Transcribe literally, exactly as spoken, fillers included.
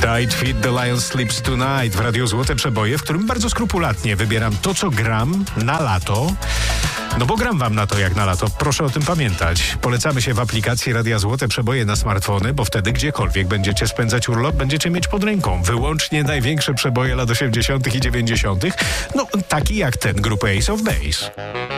Tight Fit The Lion Sleeps Tonight w Radiu Złote Przeboje, w którym bardzo skrupulatnie wybieram to, co gram na lato. No bo gram wam na to jak na lato, proszę o tym pamiętać. Polecamy się w aplikacji Radia Złote Przeboje na smartfony, bo wtedy gdziekolwiek będziecie spędzać urlop, będziecie mieć pod ręką wyłącznie największe przeboje lat osiemdziesiątych i dziewięćdziesiątych. No taki jak ten grupy Ace of Base.